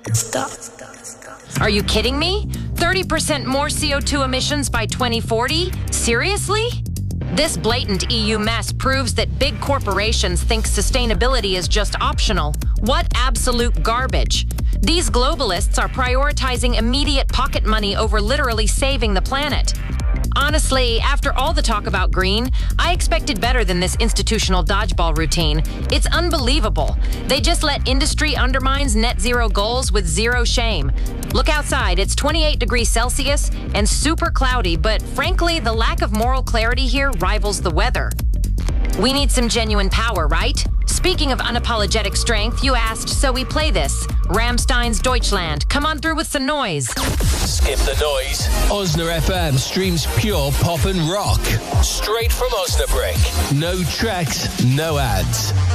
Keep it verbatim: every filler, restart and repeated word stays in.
Stop. Are you kidding me? thirty percent more C O two emissions by twenty forty? Seriously? This blatant E U mess proves that big corporations think sustainability is just optional. What absolute garbage. These globalists are prioritizing immediate pocket money over literally saving the planet. Honestly, after all the talk about green, I expected better than this institutional dodgeball routine. It's unbelievable. They just let industry undermines net zero goals with zero shame. Look outside, it's twenty-eight degrees Celsius and super cloudy, but frankly, the lack of moral clarity here rivals the weather. We need some genuine power, right? Speaking of unapologetic strength, you asked, so we play this. Rammstein's Deutschland. Come on through with some noise. Skip the noise. Osna F M streams pure pop and rock. Straight from Osnabrück. No tracks, no ads.